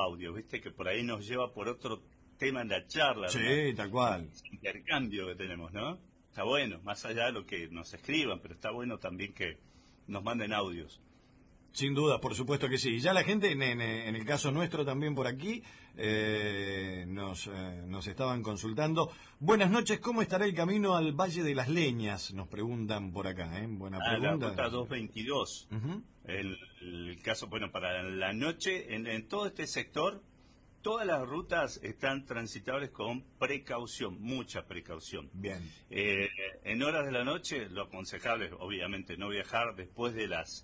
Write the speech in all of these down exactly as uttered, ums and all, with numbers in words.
audios, viste, que por ahí nos lleva por otro tema en la charla. Sí, ¿no? tal cual. El intercambio que tenemos, ¿no? Está bueno, más allá de lo que nos escriban, pero está bueno también que nos manden audios. Sin duda, por supuesto que sí. Ya la gente, en, en, en el caso nuestro también por aquí, eh, nos, eh, nos estaban consultando. Buenas noches, ¿cómo estará el camino al Valle de las Leñas? Nos preguntan por acá, ¿eh? Buena Ah, pregunta. la ruta doscientos veintidós. Uh-huh. el, el caso, bueno, para la noche, en, en todo este sector, todas las rutas están transitables con precaución, mucha precaución. Bien. Eh, en horas de la noche, lo aconsejable es, obviamente, no viajar después de las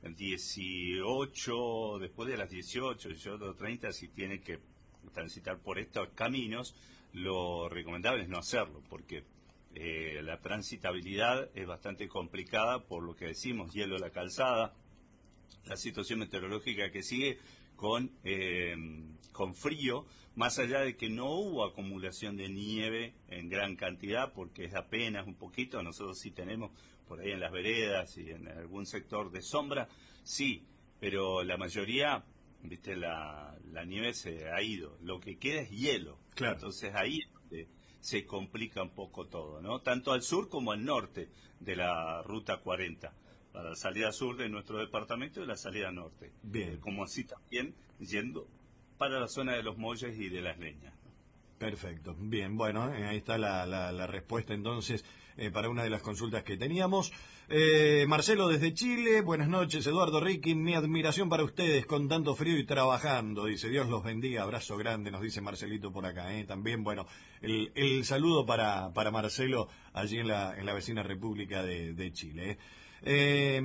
dieciocho, después de las dieciocho, dieciocho treinta, si tiene que transitar por estos caminos, lo recomendable es no hacerlo, porque eh, la transitabilidad es bastante complicada por lo que decimos, hielo en la calzada, la situación meteorológica que sigue con, eh, con frío, más allá de que no hubo acumulación de nieve en gran cantidad, porque es apenas un poquito, nosotros sí tenemos por ahí en las veredas y en algún sector de sombra, sí, pero la mayoría, viste, la, la nieve se ha ido, lo que queda es hielo, claro. Entonces ahí es donde se complica un poco todo, ¿no? Tanto al sur como al norte de la Ruta cuarenta. Para la salida sur de nuestro departamento y la salida norte. Bien. Como así también yendo para la zona de los Molles y de las Leñas. Perfecto. Bien, bueno, eh, ahí está la, la, la respuesta entonces eh, para una de las consultas que teníamos. Eh, Marcelo desde Chile, buenas noches, Eduardo, Ricky, mi admiración para ustedes con tanto frío y trabajando, dice, Dios los bendiga, abrazo grande, nos dice Marcelito por acá. Eh. También, bueno, el, el saludo para, para Marcelo allí en la, en la vecina República de, de Chile. Eh. Eh,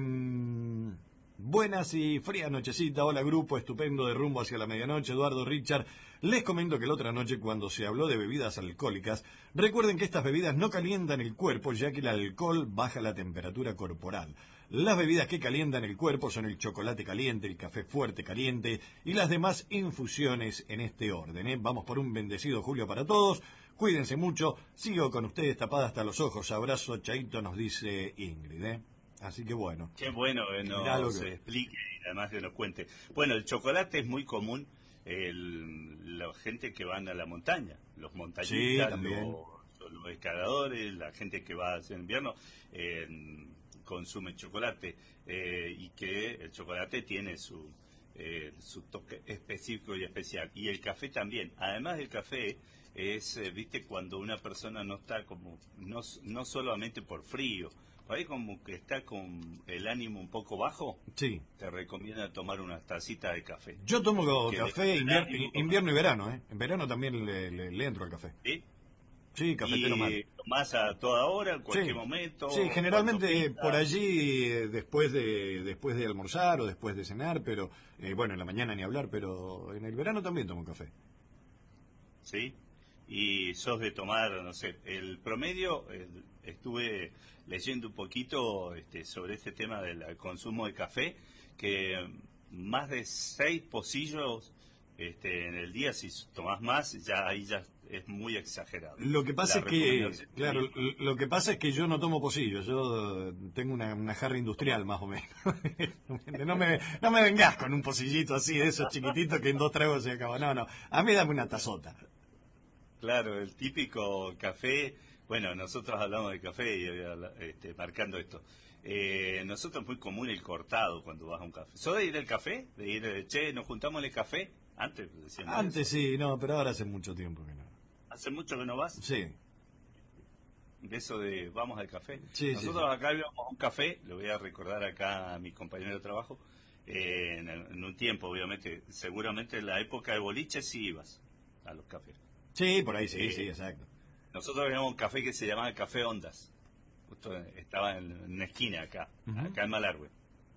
buenas y frías nochecita, hola grupo, estupendo de rumbo hacia la medianoche, Eduardo, Richard. Les comento que la otra noche cuando se habló de bebidas alcohólicas, recuerden que estas bebidas no calientan el cuerpo ya que el alcohol baja la temperatura corporal. Las bebidas que calientan el cuerpo son el chocolate caliente, el café fuerte caliente y las demás infusiones en este orden. ¿eh? Vamos por un bendecido julio para todos. Cuídense mucho, sigo con ustedes tapada hasta los ojos. Abrazo, chaito, nos dice Ingrid. ¿eh? Así que bueno. Qué bueno que nos que... explique y además que nos cuente. Bueno, el chocolate es muy común, el, la gente que van a la montaña, los montañistas, sí, los, los escaladores, la gente que va hacia invierno, eh, consume chocolate eh, y que el chocolate tiene su, eh, su toque específico y especial. Y el café también. Además del café, es, eh, viste, cuando una persona no está como, no, no solamente por frío, ahí como que está con el ánimo un poco bajo, sí, te recomienda tomar una tacita de café. Yo tomo café invier invierno y verano, ¿eh? En verano también le, le, le entro al café. ¿Sí? Sí, cafetero ¿Y mal. tomás a toda hora, en cualquier sí. momento? Sí, generalmente por allí eh, después de después de almorzar o después de cenar, pero eh, bueno, en la mañana ni hablar, pero en el verano también tomo café. ¿Sí? Y sos de tomar, no sé, el promedio, el, estuve leyendo un poquito este, sobre este tema del consumo de café, que más de seis pocillos este, en el día, si tomás más, ya ahí ya es muy exagerado. Lo que pasa es que, claro, lo que pasa es que yo no tomo pocillos, yo tengo una, una jarra industrial más o menos. No me, no me vengas con un pocillito así de esos chiquititos que en dos tragos se acaba. No, no, a mí dame una tazota. Claro, el típico café, bueno, nosotros hablamos de café y este, marcando esto. Eh, nosotros es muy común el cortado cuando vas a un café. ¿Sos de ir al café? De ir, de, che, nos juntamos en el café. Antes decíamos Antes eso. Sí, no, pero ahora hace mucho tiempo que no. ¿Hace mucho que no vas? Sí. De eso de vamos al café. Sí, nosotros sí, sí. acá íbamos a un café, lo voy a recordar acá a mi compañero de trabajo, eh, en, en un tiempo, obviamente, seguramente en la época de boliche sí ibas a los cafés. Sí, por ahí sí, eh, sí, exacto. Nosotros teníamos un café que se llamaba Café Ondas. Justo estaba en, en una esquina acá, uh-huh. acá en Malargüe.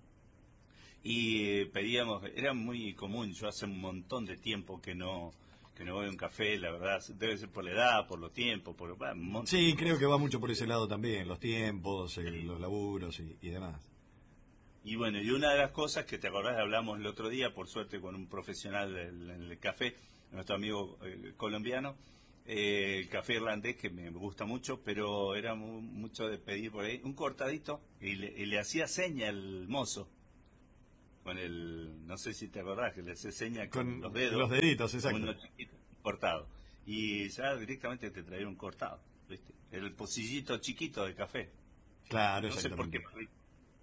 Y pedíamos, era muy común, yo hace un montón de tiempo que no que no voy a un café, la verdad, debe ser por la edad, por los tiempos, por bueno, un montón Sí, creo que va mucho por ese lado también, los tiempos, el, sí. los laburos y, y demás. Y bueno, y una de las cosas que te acordás, hablamos el otro día, por suerte con un profesional del, del café, nuestro amigo eh, colombiano, eh, el café irlandés que me gusta mucho, pero era muy, mucho de pedir por ahí un cortadito y le, y le hacía seña al mozo. con el, no sé si te acordás, que le hace seña con, Con los dedos. los deditos, exacto. Uno chiquito, cortado. Y ya directamente te traía un cortado, ¿viste? El pocillito chiquito de café. Claro, No sé por qué. exactamente.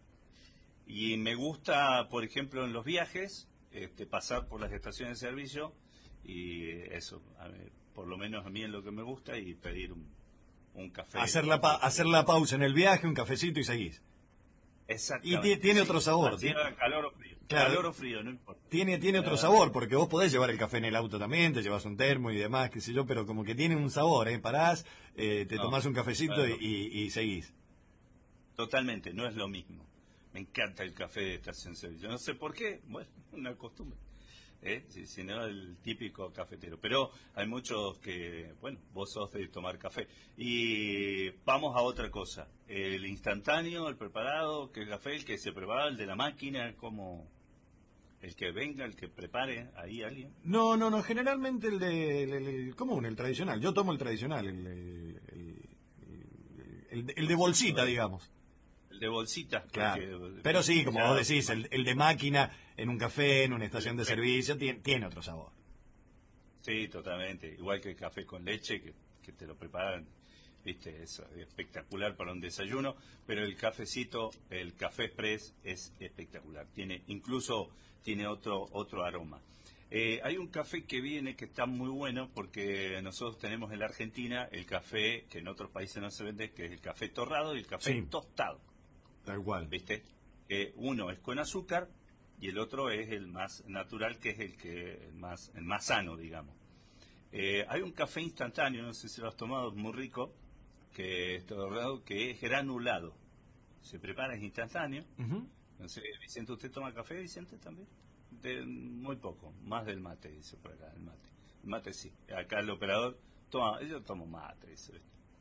Y me gusta, por ejemplo, en los viajes, este, pasar por las estaciones de servicio y eso, a ver, por lo menos a mí es lo que me gusta, y pedir un, un café. Hacer la, pa hacer la pausa en el viaje, un cafecito y seguís. Exactamente. Y tiene sí. otro sabor. Tiene calor o frío. Claro. Calor o frío, no importa. Tiene, tiene otro sabor, porque vos podés llevar el café en el auto también, te llevas un termo y demás, qué sé yo, pero como que tiene un sabor, ¿eh? Parás, eh, te No, tomás un cafecito claro. y, y, y seguís. Totalmente, no es lo mismo. Me encanta el café de estación de servicio. No sé por qué, bueno, una costumbre. ¿Eh? Si, si no, el típico cafetero. Pero hay muchos que, bueno, vos sos de tomar café. Y vamos a otra cosa. El instantáneo, el preparado, que el café, el que se prepara, el de la máquina, como el que venga, el que prepare, ahí alguien. No, no, no, generalmente el de el, el- el común, el tradicional. Yo tomo el tradicional, el, el, el- el- el de bolsita, digamos. El de bolsita. Claro. porque- Pero sí, como ya- vos decís, el, el de máquina en un café, en una estación de servicio, tiene, tiene otro sabor. Sí, totalmente. Igual que el café con leche, que, que te lo preparan, viste, es espectacular para un desayuno, pero el cafecito, el café express es espectacular. Tiene, incluso tiene otro, otro aroma. Eh, hay un café que viene que está muy bueno, porque nosotros tenemos en la Argentina el café que en otros países no se vende, que es el café torrado y el café Sí. tostado, Tal cual. ¿viste? Que uno es con azúcar y el otro es el más natural, que es el que el más, el más sano, digamos. Eh, hay un café instantáneo, no sé si lo has tomado, muy rico, que es torrado, que es granulado. Se prepara, es instantáneo. Ujú. No sé, Vicente, ¿usted toma café, Vicente, también? De, muy poco, más del mate, dice por acá, el mate. El mate sí, acá el operador toma, yo tomo mate, dice.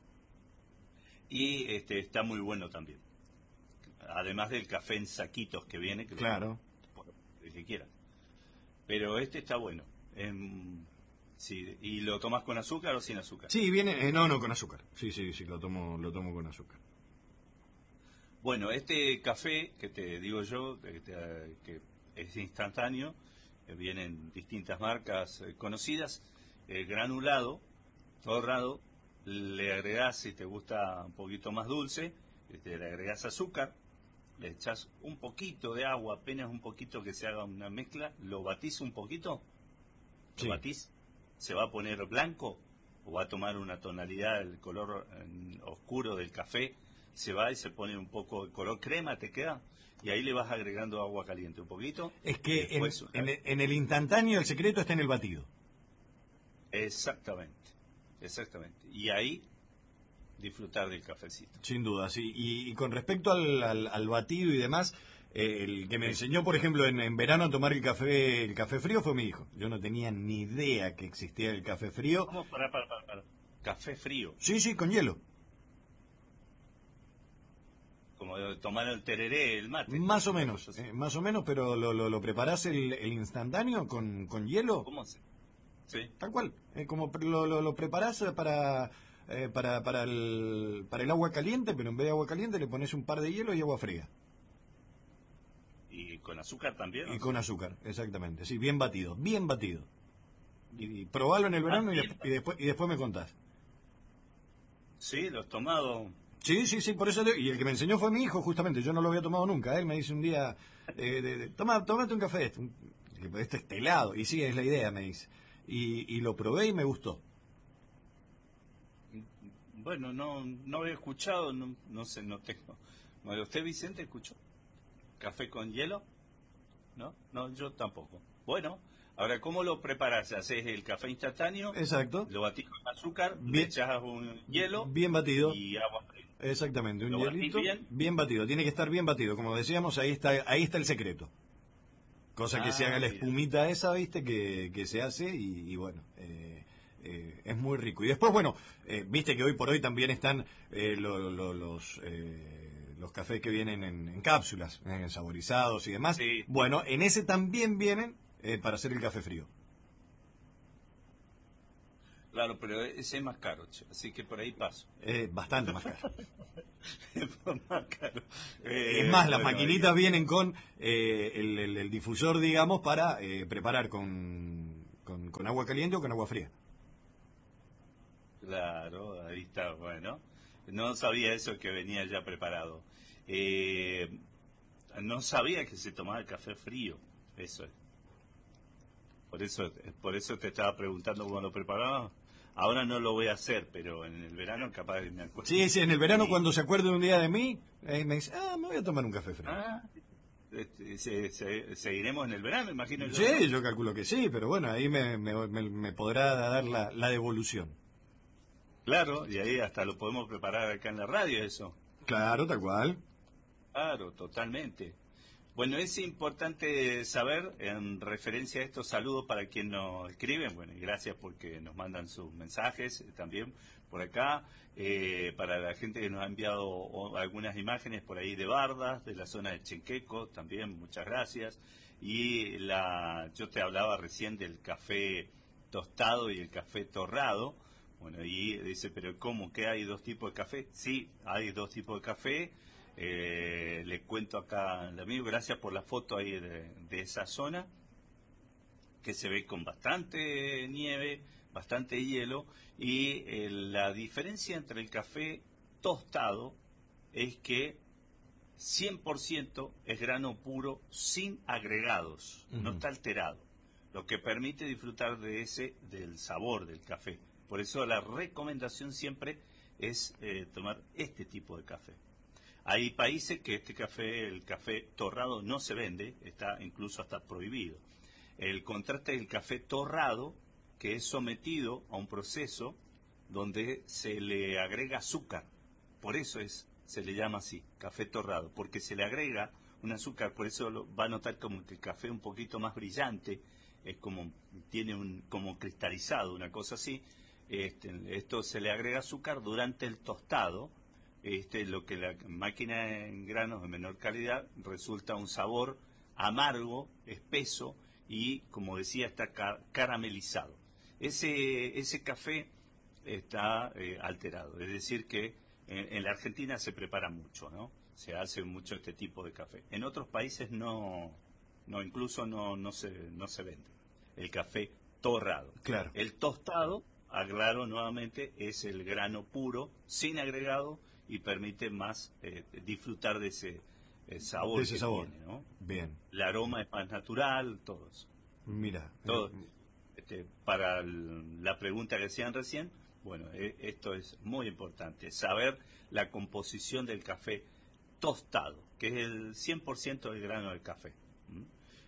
Y este está muy bueno también. Además del café en saquitos que viene, que Claro. lo, por el que quiera. Pero este está bueno. Em, sí, ¿y lo tomas con azúcar o sin azúcar? Sí, viene, eh, no, no, con azúcar. Sí, sí, sí, lo tomo, lo tomo con azúcar. Bueno, este café que te digo yo, que, te- que es instantáneo, eh, vienen distintas marcas eh, conocidas, eh, granulado, torrado, le agregás, si te gusta un poquito más dulce, este, le agregás azúcar, le echás un poquito de agua, apenas un poquito, que se haga una mezcla, lo batís un poquito, lo Sí. batís, se va a poner blanco o va a tomar una tonalidad, el color eh, oscuro del café, se va y se pone un poco el color crema, te queda, y ahí le vas agregando agua caliente un poquito. Es y que en, después- en el- en el instantáneo el secreto está en el batido. Exactamente, exactamente. Y ahí disfrutar del cafecito. Sin duda, sí. Y, y con respecto al, al- al batido y demás, eh, el que me enseñó, por ejemplo, en, en verano a tomar el café el café frío fue mi hijo. Yo no tenía ni idea que existía el café frío. ¿Cómo? Para, para, para, para. Café frío, Sí, sí, con hielo. como de tomar el tereré, el mate. Más o menos, eh, más o menos, pero lo, lo, lo preparás el, el instantáneo con, con hielo, ¿Cómo se? Sí. tal cual. Eh, como pre- lo, lo, lo preparás para, eh, para, para, el, para el agua caliente, pero en vez de agua caliente le pones un par de hielo y agua fría. ¿Y con azúcar también? Y con azúcar, exactamente. Sí, bien batido, bien batido. Y, y probalo en el verano Ah, y, bien. des- y después, y después me contás. Sí, lo has tomado. Sí, sí, sí, por eso. te- Y el que me enseñó fue mi hijo, justamente. Yo no lo había tomado nunca. Él me dice un día, eh, de- de, toma, tómate un café. Este, un- este es helado. Y sí, es la idea, me dice. Y, y lo probé y me gustó. Bueno, no no he escuchado, no, no sé, no tengo. Bueno, ¿usted, Vicente, escuchó? ¿Café con hielo? ¿No? No, yo tampoco. Bueno, ahora, ¿cómo lo preparas? ¿Haces el café instantáneo? Exacto. Lo batís con azúcar, Bien. le echas un hielo Bien batido. y agua fría. Exactamente, un ¿Lo batís hielito. bien? batido. Tiene que estar bien batido. Como decíamos, ahí está, ahí está el secreto. Cosa que Ah, se haga la bien. espumita esa, viste, que, que se hace y, y bueno, eh, eh, es muy rico. Y después, bueno, eh, viste que hoy por hoy también están eh, lo- lo- los eh, los cafés que vienen en, en cápsulas, eh, saborizados y demás. Sí. Bueno, en ese también vienen eh, para hacer el café frío. Claro, pero ese es más caro, che, así que por ahí paso. Es bastante más caro. Es más caro. Eh, Es más, las bueno, maquinitas ahí- vienen con eh, el, el- el difusor, digamos, para eh, preparar con, con, con agua caliente o con agua fría. Claro, ahí está, bueno. No sabía eso que venía ya preparado. Eh, no sabía que se tomaba el café frío, eso es. Por eso, por eso te estaba preguntando cómo lo preparaba. Ahora no lo voy a hacer, pero en el verano capaz que me acuerdo. Sí, sí, en el verano Sí. cuando se acuerde un día de mí, eh, me dice, ah, me voy a tomar un café frío. Ah, este, se- se- seguiremos en el verano, imagino yo. Sí, ¿no? yo calculo que sí, pero bueno, ahí me, me, me- me podrá dar la, la devolución. Claro, y ahí hasta lo podemos preparar acá en la radio, eso. Claro, tal cual. Claro, totalmente. Bueno, es importante saber, en referencia a estos saludos para quien nos escriben, bueno, y gracias porque nos mandan sus mensajes eh, también por acá, eh, para la gente que nos ha enviado o- algunas imágenes por ahí de Bardas, de la zona de Chenqueco, también muchas gracias. Y la, yo te hablaba recién del café tostado y el café torrado. Bueno, y dice, pero ¿cómo? ¿Que hay dos tipos de café? Sí, hay dos tipos de café. Eh, le cuento acá al amigo, gracias por la foto ahí de, de esa zona, que se ve con bastante nieve, bastante hielo, y eh, la diferencia entre el café tostado es que cien por ciento es grano puro sin agregados, no Ujú. está alterado, lo que permite disfrutar de ese, del sabor del café. Por eso la recomendación siempre es eh, tomar este tipo de café. Hay países que este café, el café torrado, no se vende, está incluso hasta prohibido. El contraste del café torrado, que es sometido a un proceso donde se le agrega azúcar. Por eso es, se le llama así, café torrado, porque se le agrega un azúcar, por eso lo, va a notar como que el café un poquito más brillante, es como, tiene un, como cristalizado, una cosa así. Este, esto se le agrega azúcar durante el tostado. Este, lo que la máquina en granos de menor calidad resulta un sabor amargo, espeso y, como decía, está ca- caramelizado. Ese, ese café está eh, alterado, es decir que en, en la Argentina se prepara mucho, ¿no? Se hace mucho este tipo de café. En otros países no, no incluso no, no se, no se vende el café torrado. Claro. El tostado, aclaro nuevamente, es el grano puro, sin agregado, y permite más eh, disfrutar de ese eh, sabor De ese que sabor. tiene, ¿no? Bien. El aroma es más natural, todo eso. Mira. Todo, eh, este, para el- la pregunta que hacían recién, bueno, eh, esto es muy importante, saber la composición del café tostado, que es el cien por ciento del grano del café. ¿m?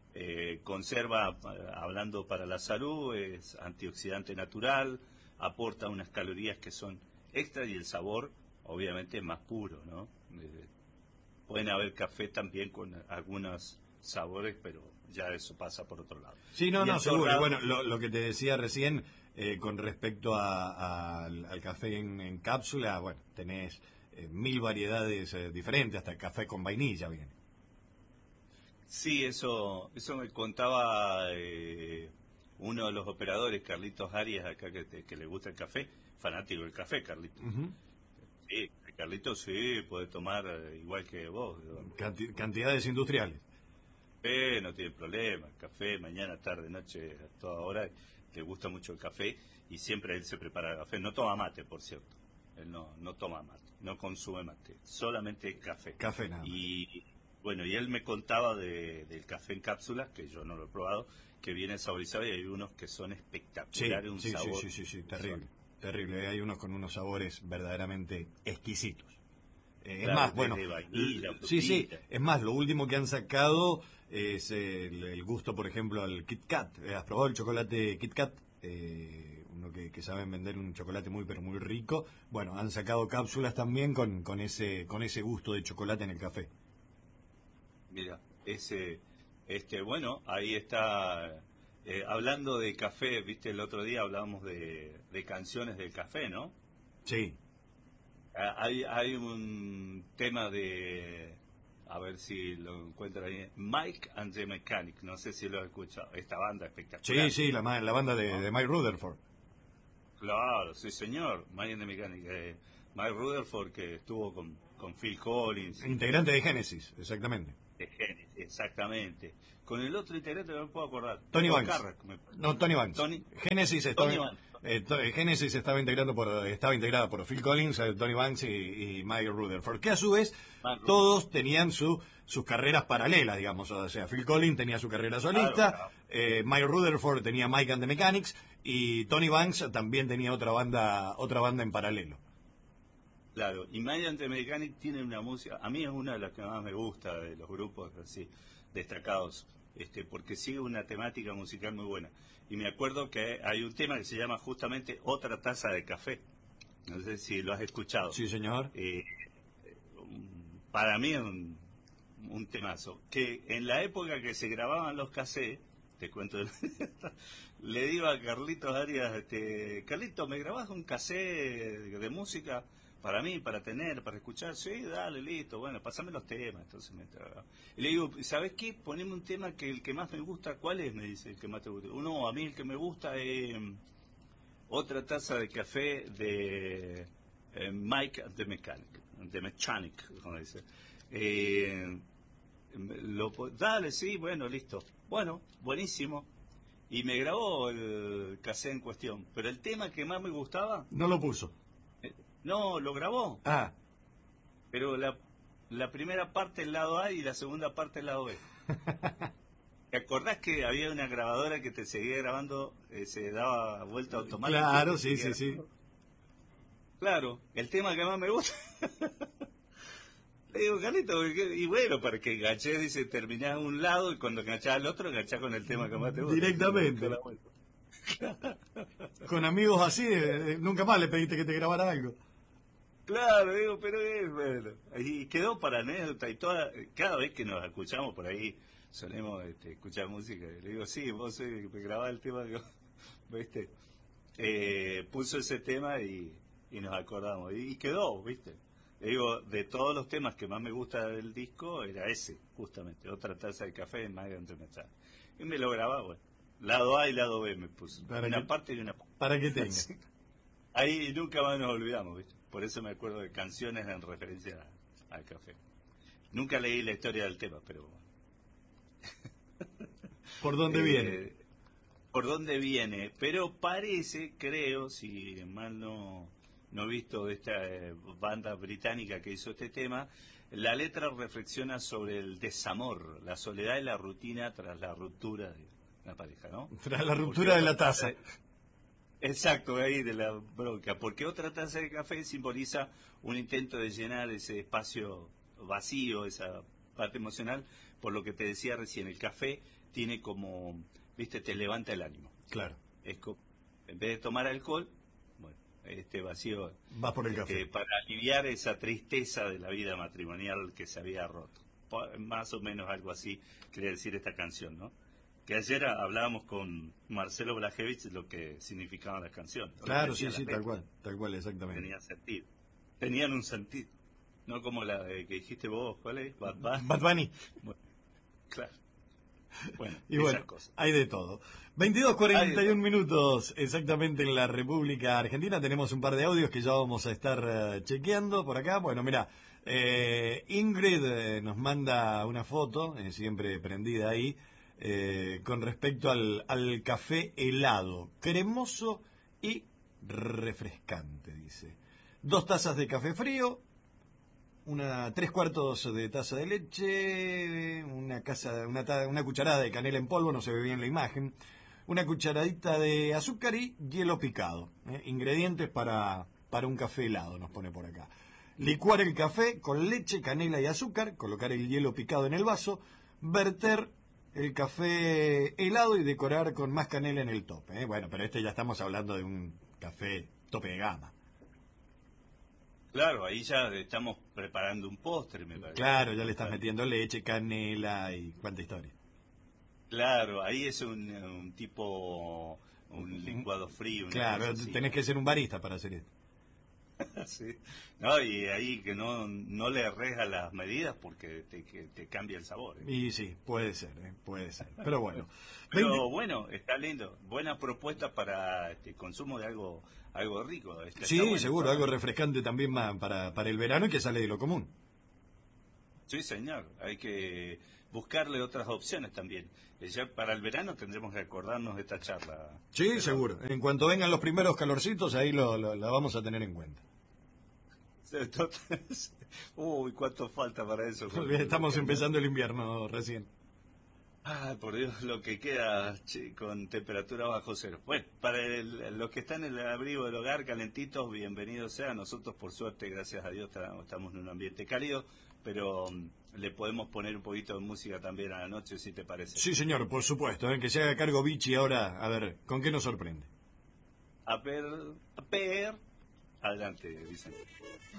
Eh, conserva, eh, hablando para la salud, es antioxidante natural, aporta unas calorías que son extra y el sabor, obviamente, es más puro, ¿no? Eh, pueden haber café también con algunos sabores, pero ya eso pasa por otro lado. Sí, no, Y no, el seguro. torrado- Bueno, lo, lo que te decía recién eh, con respecto a- a- al, al café en, en cápsula, bueno, tenés eh, mil variedades eh, diferentes, hasta el café con vainilla viene. Sí, eso, eso me contaba eh, uno de los operadores, Carlitos Arias, acá que, te- que le gusta el café, fanático del café, Carlitos. Ujú. Sí, Carlitos sí, puede tomar eh, igual que vos. digo, Canti- cantidades industriales. café, no tiene problema, café, mañana, tarde, noche, a toda hora, le gusta mucho el café y siempre él se prepara el café. No toma mate, por cierto. Él no, no toma mate, no consume mate, solamente café. Café nada más. Y bueno, y él me contaba de, del café en cápsulas, que yo no lo he probado, que viene saborizado y hay unos que son Sí, espectaculares, un sí, sí, sabor. sí, sí, sí, terrible, terrible. Hay unos con unos sabores verdaderamente exquisitos. Eh, es Claro, más, bueno, desde vainilla, l- sí, sí, frutilla. es más, lo último que han sacado es el, el gusto, por ejemplo, al Kit Kat. Eh, ¿Has probado el chocolate Kit Kat? Eh, uno que, que saben vender un chocolate muy, pero muy rico. Bueno, han sacado cápsulas también con, con ese con ese gusto de chocolate en el café. Mira, ese, este, bueno, ahí está, eh, hablando de café, viste, el otro día hablábamos de, de canciones del café, ¿no? Sí, Ah, Hay, hay un tema de, a ver si lo encuentro ahí, Mike and the Mechanic, no sé si lo has escuchado, esta banda espectacular. sí, sí, la, ma- la banda de, de Mike Rutherford. Claro, sí señor, Mike and the Mechanics. Eh, Mike Rutherford, que estuvo con, con Phil Collins. Integrante de Genesis, exactamente. De Genesis, exactamente. Con el otro integrante no me puedo acordar. Tony Tom Banks. Carrack, me- No, Tony Banks. Tony, Genesis estaba, Tony Banks. eh, to- eh, Genesis estaba integrando por estaba integrada por Phil Collins, eh, Tony Banks y, y Mike Rutherford, que a su vez Mike todos tenían su sus carreras paralelas, digamos. O sea, Phil Collins tenía su carrera solista, Claro, claro. eh, Mike Rutherford tenía Mike and the Mechanics y Tony Banks también tenía otra banda otra banda en paralelo. Claro, y Mike and the Mechanics tiene una música, a mí es una de las que más me gusta de los grupos así destacados, este, porque sigue una temática musical muy buena. Y me acuerdo que hay un tema que se llama justamente Otra taza de café. No sé si lo has escuchado. Sí, señor. Eh, un- para mí es un, un temazo. Que en la época que se grababan los cassettes, te cuento, le digo a Carlitos Arias, este, Carlitos, ¿me grabás un cassette de, de música para mí, para tener, para escuchar? Sí, dale, listo, bueno, pasame los temas. Entonces me tra- Y le digo, ¿sabes qué? Poneme un tema que el que más me gusta. ¿Cuál es? Me dice, el que más te gusta. Uno, a mí el que me gusta es Otra taza de café de eh, Mike the Mechanic, the Mechanic, como dice. Eh, lo, po- dale, sí, bueno, listo. Bueno, buenísimo. Y me grabó el cassette en cuestión. Pero el tema que más me gustaba, No lo puso. eh, no, lo grabó. Ah, Pero la, la primera parte el lado A y la segunda parte el lado B. ¿Te acordás que había una grabadora que te seguía grabando, eh, se daba vuelta automática? claro, Te sí, seguía sí, sí. grabando? Claro, el tema que más me gusta. Le digo, Carlito, y bueno, para que enganché, dice, terminás un lado y cuando enganchás al otro, enganchás con el tema que más te gusta. Directamente. Da la vuelta. Con amigos así, eh, nunca más le pediste que te grabara algo. Claro, digo, pero es bueno. Y quedó para anécdota y toda, cada vez que nos escuchamos por ahí, solemos este, escuchar música. Y le digo, sí, vos eh, me grabás el tema que ¿viste? Eh, puso ese tema y, y nos acordamos. Y, y quedó, ¿viste? Le digo, de todos los temas que más me gusta del disco, era ese, justamente. Otra taza de café en Mike and the Mechanics. Y me lo grababa, bueno. Lado A y lado B me puso. Para una que- parte y una parte. Para que tenga. Ahí nunca más nos olvidamos, ¿viste? Por eso me acuerdo de canciones en referencia a- al café. Nunca leí la historia del tema, pero... ¿Por dónde eh, viene? ¿Por dónde viene? Pero parece, creo, si mal no, no he visto de esta eh, banda británica que hizo este tema, la letra reflexiona sobre el desamor, la soledad y la rutina tras la ruptura de la pareja, ¿no? Tras la ruptura de la taza. Exacto, ahí de la bronca, porque otra taza de café simboliza un intento de llenar ese espacio vacío, esa parte emocional, por lo que te decía recién, el café tiene como, viste, te levanta el ánimo. Claro. Es co- en vez de tomar alcohol, bueno, este vacío, Vas por el este, café. para aliviar esa tristeza de la vida matrimonial que se había roto. Pa- Más o menos algo así quiere decir esta canción, ¿no? Que ayer a- hablábamos con Marcelo Blajevich lo que significaban las canciones. ¿no? Claro, Decía sí, sí, las tal letras, cual, tal cual, exactamente. tenían sentido. Tenían un sentido. No como la de que dijiste vos, ¿cuál es? Bad Bunny. Bad Bunny. Bueno, claro. Bueno, Y esas bueno, cosas. hay de todo. veintidós cuarenta y uno minutos exactamente en la República Argentina. Tenemos un par de audios que ya vamos a estar eh, chequeando por acá. Bueno, mira, eh, Ingrid eh, nos manda una foto, eh, siempre prendida ahí, eh, con respecto al, al café helado, cremoso y refrescante, dice. Dos tazas de café frío, una tres cuartos de taza de leche, una casa, una, ta- una cucharada de canela en polvo, no se ve bien la imagen, una cucharadita de azúcar y hielo picado. ¿eh? Ingredientes para, para un café helado, nos pone por acá. Licuar el café con leche, canela y azúcar, colocar el hielo picado en el vaso, verter el café helado y decorar con más canela en el tope. ¿eh? Bueno, pero este ya estamos hablando de un café tope de gama. Claro, ahí ya estamos preparando un postre, me parece. Claro, ya le estás metiendo leche, canela y cuánta historia. Claro, ahí es un, un tipo, un licuado frío. Una Claro, cosa así. tenés que ser un barista para hacer esto. Sí. No, y ahí que no, no le erres a las medidas porque te, que te cambia el sabor. ¿eh? Y sí, puede ser, ¿eh? puede ser. Pero bueno. Pero veinte bueno, está lindo. Buena propuesta para este consumo de algo algo rico. Está, Sí, está bueno, seguro, está algo bueno. refrescante también ma- para, para el verano y que sale de lo común. Sí, señor. Hay que buscarle otras opciones también. Eh, Ya para el verano tendremos que acordarnos de esta charla. Sí, Pero, seguro. En cuanto vengan los primeros calorcitos, ahí lo, lo- la vamos a tener en cuenta. entonces, uy, ¿cuánto falta para eso? Estamos empezando el invierno recién. Ah, por Dios, lo que queda che, con temperatura bajo cero. Bueno, para el- los que están en el abrigo del hogar, calentitos, bienvenidos sean. Nosotros, por suerte, gracias a Dios, tra- estamos en un ambiente cálido, pero mm, le podemos poner un poquito de música también a la noche, si te parece. Sí, señor, por supuesto. ¿eh? Que se haga cargo Vichy ahora. A ver, ¿con qué nos sorprende? A ver, a ver. Adelante, Vicente.